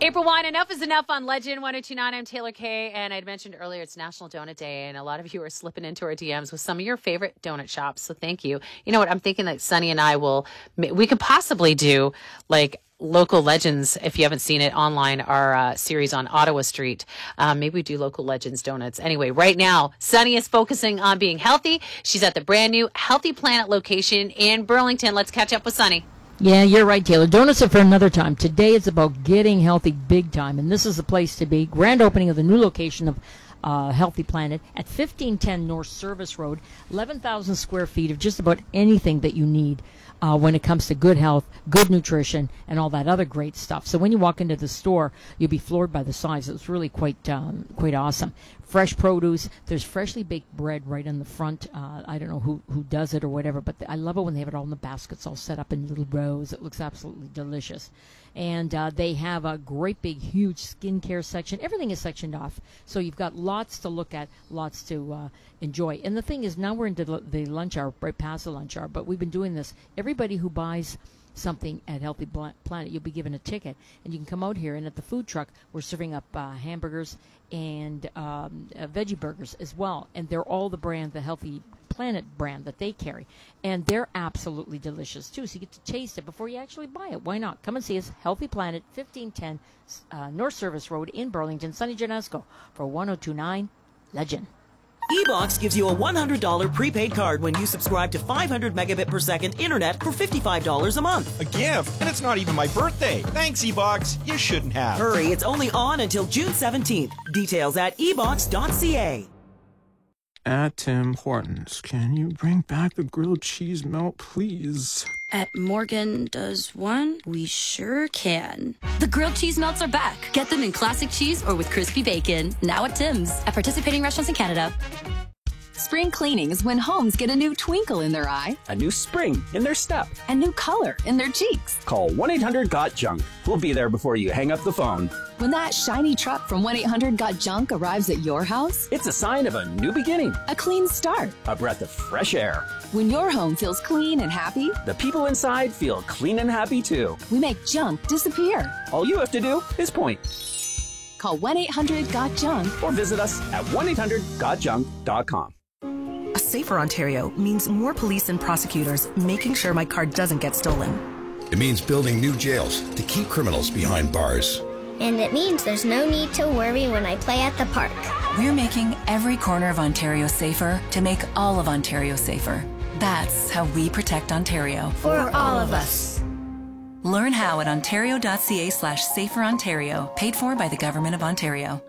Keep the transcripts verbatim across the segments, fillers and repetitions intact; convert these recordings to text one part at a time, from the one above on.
April Wine, enough is enough on Legend one oh two point nine. I'm Taylor Kay, and I'd mentioned earlier it's National Donut Day, and a lot of you are slipping into our D Ms with some of your favorite donut shops, so thank you. You know what, I'm thinking that Sunny and I will, we could possibly do, like, Local Legends, if you haven't seen it online, our uh, series on Ottawa Street. Um, maybe we do Local Legends donuts. Anyway, right now, Sunny is focusing on being healthy. She's at the brand new Healthy Planet location in Burlington. Let's catch up with Sunny. Yeah, you're right, Taylor. Donuts are for another time. Today it's about getting healthy big time, and this is the place to be. Grand opening of the new location of uh, Healthy Planet at fifteen ten North Service Road. eleven thousand square feet of just about anything that you need uh, when it comes to good health, good nutrition, and all that other great stuff. So when you walk into the store, you'll be floored by the size. It's really quite um, quite awesome. Fresh produce. There's freshly baked bread right in the front. Uh, I don't know who, who does it or whatever, but I love it when they have it all in the baskets, all set up in little rows. It looks absolutely delicious. And uh, they have a great big, huge skincare section. Everything is sectioned off. So you've got lots to look at, lots to uh, enjoy. And the thing is, now we're into the lunch hour, right past the lunch hour, but we've been doing this. Everybody who buys something at Healthy Planet, you'll be given a ticket, and you can come out here, and at the food truck we're serving up uh, hamburgers and um, uh, veggie burgers as well, and they're all the brand, the Healthy Planet brand that they carry, and they're absolutely delicious too, so you get to taste it before you actually buy it. Why not? Come and see us, Healthy Planet, fifteen ten uh, North Service Road in Burlington. Sunny Janesco for one oh two point nine Legend. eBox gives you a one hundred dollars prepaid card when you subscribe to five hundred megabit per second internet for fifty-five dollars a month. A gift? And it's not even my birthday. Thanks, eBox. You shouldn't have. Hurry, it's only on until June seventeenth. Details at e box dot c a. At Tim Hortons, can you bring back the grilled cheese melt, please? At Morgan Does One, we sure can. The grilled cheese melts are back. Get them in classic cheese or with crispy bacon. Now at Tim's. At participating restaurants in Canada. Spring cleaning is when homes get a new twinkle in their eye, a new spring in their step, a new color in their cheeks. Call one eight hundred got junk. We'll be there before you hang up the phone. When that shiny truck from one eight hundred got junk arrives at your house, it's a sign of a new beginning, a clean start, a breath of fresh air. When your home feels clean and happy, the people inside feel clean and happy too. We make junk disappear. All you have to do is point. Call one eight hundred got junk or visit us at one eight hundred got junk dot com. A safer Ontario means more police and prosecutors making sure my car doesn't get stolen. It means building new jails to keep criminals behind bars. And it means there's no need to worry when I play at the park. We're making every corner of Ontario safer to make all of Ontario safer. That's how we protect Ontario. For all of us. Learn how at ontario.ca slash safer Ontario, paid for by the Government of Ontario.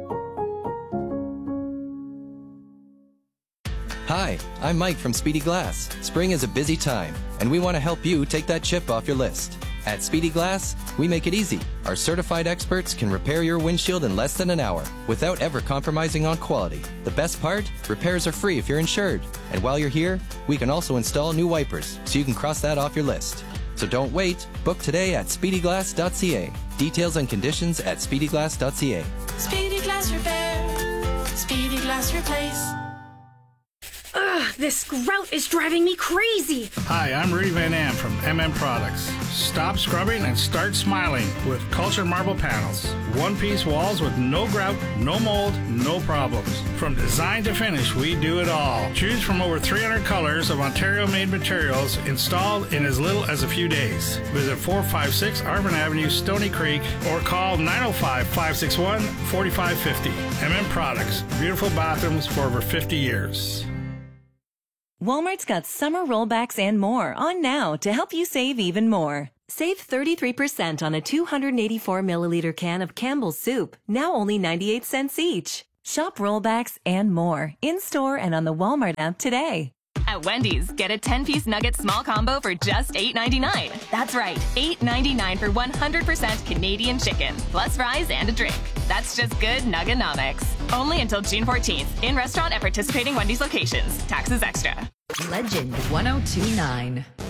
Hi, I'm Mike from Speedy Glass. Spring is a busy time, and we want to help you take that chip off your list. At Speedy Glass, we make it easy. Our certified experts can repair your windshield in less than an hour without ever compromising on quality. The best part? Repairs are free if you're insured. And while you're here, we can also install new wipers, so you can cross that off your list. So don't wait. Book today at speedy glass dot c a. Details and conditions at speedy glass dot c a. Speedy Glass Repair. Speedy Glass Replace. Ugh, this grout is driving me crazy. Hi, I'm Rudy Van Am from M M Products. Stop scrubbing and start smiling with Culture Marble Panels. One-piece walls with no grout, no mold, no problems. From design to finish, we do it all. Choose from over three hundred colors of Ontario-made materials installed in as little as a few days. Visit four five six Arvin Avenue, Stony Creek, or call nine oh five, five six one, four five five oh. M M Products. Beautiful bathrooms for over fifty years. Walmart's got summer rollbacks and more on now to help you save even more. Save thirty-three percent on a two hundred eighty-four milliliter can of Campbell's soup, now only ninety-eight cents each. Shop rollbacks and more in-store and on the Walmart app today. At Wendy's, get a ten-piece nugget small combo for just eight ninety-nine. That's right, eight ninety-nine for one hundred percent Canadian chicken, plus fries and a drink. That's just good Nuggenomics. Only until June fourteenth. In restaurant at participating Wendy's locations. Taxes extra. Legend one oh two point nine.